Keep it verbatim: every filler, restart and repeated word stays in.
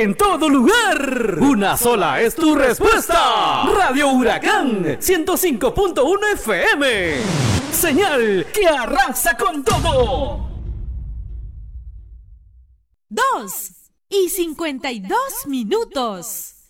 en todo lugar. Una sola es tu respuesta. Radio Huracán ciento cinco punto uno F M. Señal que arrasa con todo. Dos y cincuenta y dos minutos.